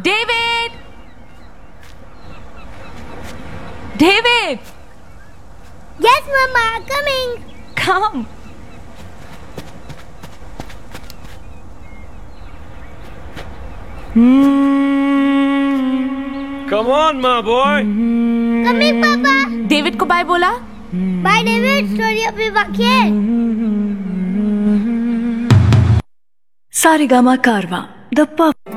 David! David! Yes, Mama, coming. Come. Come on, my boy. Coming, Papa. David को bye बोला? Bye, David. Story अभी बाकी है. सारेगामा कारवां, the